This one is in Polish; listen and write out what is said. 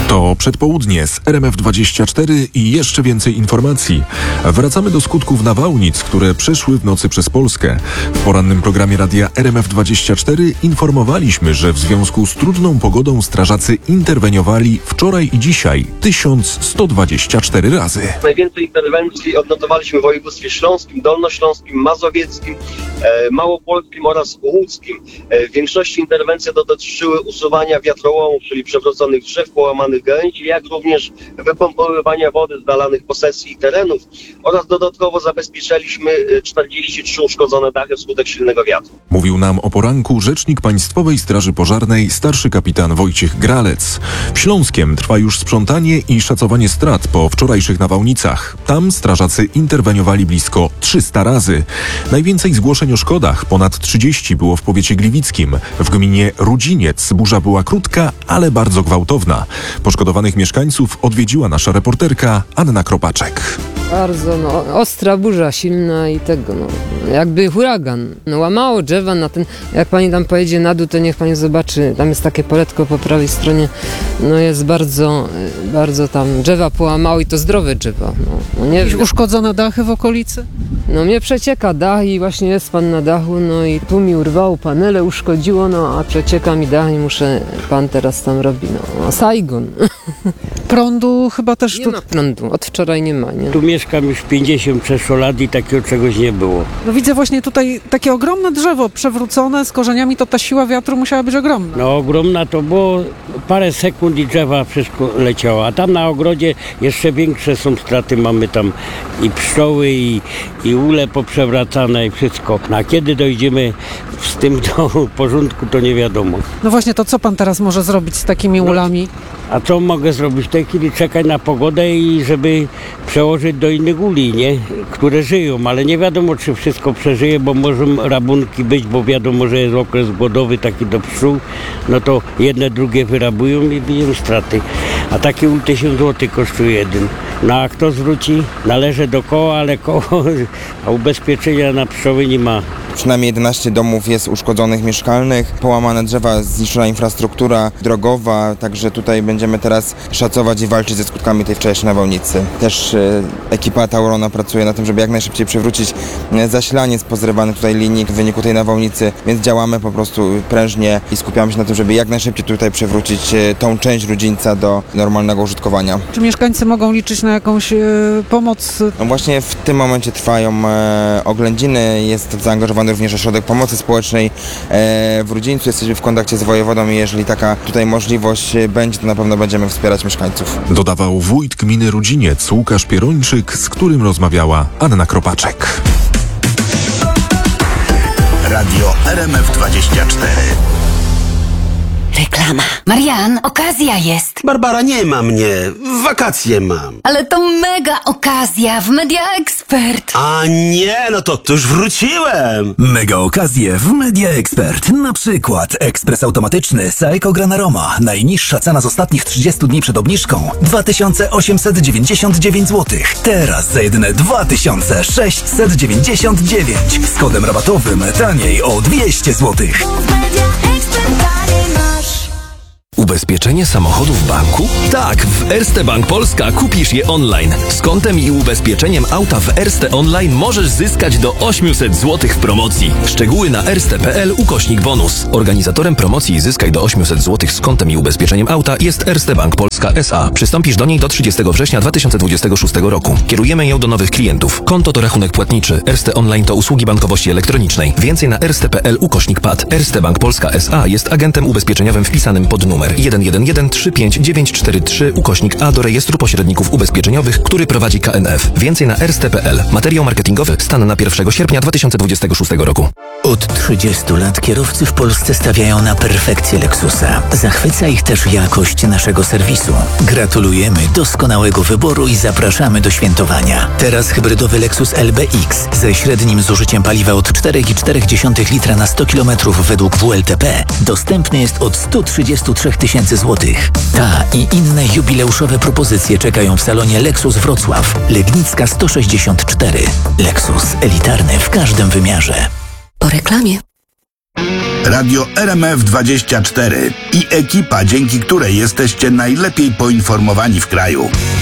To przedpołudnie z RMF24 i jeszcze więcej informacji. Wracamy do skutków nawałnic, które przeszły w nocy przez Polskę. W porannym programie radia RMF24 informowaliśmy, że w związku z trudną pogodą strażacy interweniowali wczoraj i dzisiaj 1124 razy. Najwięcej interwencji odnotowaliśmy w województwie śląskim, dolnośląskim, mazowieckim, małopolskim oraz łódzkim. W większości interwencji dotyczyły usuwania wiatrołomów, czyli przewróconych drzew, połamanych gałęzi, jak również wypompowywania wody z dalanych posesji i terenów oraz dodatkowo zabezpieczyliśmy 43 uszkodzone dachy wskutek silnego wiatru. Mówił nam o poranku rzecznik Państwowej Straży Pożarnej starszy kapitan Wojciech Gralec. W Śląskiem trwa już sprzątanie i szacowanie strat po wczorajszych nawałnicach. Tam strażacy interweniowali blisko 300 razy. Najwięcej zgłoszeń o szkodach, ponad 30 było w powiecie gliwickim. W gminie Rudziniec burza była krótka, ale bardzo gwałtowna. Poszkodowanych mieszkańców odwiedziła nasza reporterka Anna Kropaczek. Bardzo ostra burza, silna i jakby huragan. Łamało drzewa na ten, jak pani tam pojedzie na dół, to niech pani zobaczy, tam jest takie poletko po prawej stronie, jest bardzo, bardzo tam drzewa połamało i to zdrowe drzewa. Jakieś uszkodzone dachy w okolicy? Mnie przecieka dach i właśnie jest pan na dachu, i tu mi urwało panele, uszkodziło, a przecieka mi dach i pan teraz tam robi, Saigon. Prądu chyba też nie ma prądu, od wczoraj nie ma, nie? Tu mieszkam już 56 lat i takiego czegoś nie było. Widzę właśnie tutaj takie ogromne drzewo przewrócone z korzeniami, to ta siła wiatru musiała być ogromna. Ogromna to było, parę sekund i drzewa wszystko leciało, a tam na ogrodzie jeszcze większe są straty, mamy tam i pszczoły i ule poprzewracane i wszystko. A kiedy dojdziemy z tym do porządku, to nie wiadomo. Właśnie to co pan teraz może zrobić z takimi ulami? A co mogę zrobić w tej chwili? Czekać na pogodę i żeby przełożyć do innych uli, które żyją, ale nie wiadomo, czy wszystko przeżyje, bo może rabunki być, bo wiadomo, że jest okres głodowy taki do pszczół, to jedne drugie wyrabują i biją straty. A taki ul 1000 zł kosztuje jeden. A kto zwróci? Należy do koła, ale koło, a ubezpieczenia na pszczoły nie ma. Przynajmniej 11 domów jest uszkodzonych mieszkalnych, połamane drzewa, zniszczona infrastruktura drogowa, także tutaj będziemy teraz szacować i walczyć ze skutkami tej wczorajszej nawałnicy. Też ekipa Taurona pracuje na tym, żeby jak najszybciej przywrócić zasilanie z pozrywanych tutaj linii w wyniku tej nawałnicy, więc działamy po prostu prężnie i skupiamy się na tym, żeby jak najszybciej tutaj przywrócić tą część Rudzińca do normalnego użytkowania. Czy mieszkańcy mogą liczyć na jakąś pomoc? Właśnie w tym momencie trwają oględziny, jest zaangażowany również Ośrodek Pomocy Społecznej w Rudzińcu. Jesteśmy w kontakcie z wojewodą i jeżeli taka tutaj możliwość będzie, to na pewno będziemy wspierać mieszkańców. Dodawał wójt gminy Rudziniec Łukasz Pierończyk, z którym rozmawiała Anna Kropaczek. Radio RMF24. Reklama. Marian, okazja jest. Barbara, nie ma mnie. Wakacje mam. Ale to mega okazja w Media Expert. A nie, to już wróciłem. Mega okazje w Media Expert. Na przykład ekspres automatyczny Saeco Granaroma. Najniższa cena z ostatnich 30 dni przed obniżką 2899 zł. Teraz za jedyne 2699. Z kodem rabatowym taniej o 200 zł. Ubezpieczenie samochodu w banku? Tak, w Erste Bank Polska kupisz je online. Z kontem i ubezpieczeniem auta w Erste Online możesz zyskać do 800 zł w promocji. Szczegóły na erste.pl/bonus. Organizatorem promocji Zyskaj do 800 zł z kontem i ubezpieczeniem auta jest Erste Bank Polska S.A. Przystąpisz do niej do 30 września 2026 roku. Kierujemy ją do nowych klientów. Konto to rachunek płatniczy. Erste Online to usługi bankowości elektronicznej. Więcej na erste.pl/pad. Erste Bank Polska S.A. jest agentem ubezpieczeniowym wpisanym pod numer 111-35943/A do rejestru pośredników ubezpieczeniowych, który prowadzi KNF. Więcej na erste.pl. Materiał marketingowy. Stan na 1 sierpnia 2026 roku. Od 30 lat kierowcy w Polsce stawiają na perfekcję Lexusa. Zachwyca ich też jakość naszego serwisu. Gratulujemy doskonałego wyboru i zapraszamy do świętowania. Teraz hybrydowy Lexus LBX ze średnim zużyciem paliwa od 4,4 litra na 100 km według WLTP dostępny jest od 133 tysięcy złotych. Ta i inne jubileuszowe propozycje czekają w salonie Lexus Wrocław. Legnicka 164. Lexus elitarny w każdym wymiarze. Po reklamie. Radio RMF24 i ekipa, dzięki której jesteście najlepiej poinformowani w kraju.